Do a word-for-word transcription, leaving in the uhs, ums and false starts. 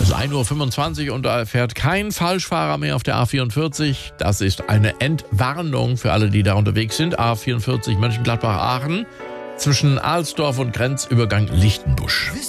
ist ein Uhr fünfundzwanzig und da fährt kein Falschfahrer mehr auf der A vierundvierzig. Das ist eine Entwarnung für alle, die da unterwegs sind. A vierundvierzig Mönchengladbach-Aachen zwischen Alsdorf und Grenzübergang Lichtenbusch.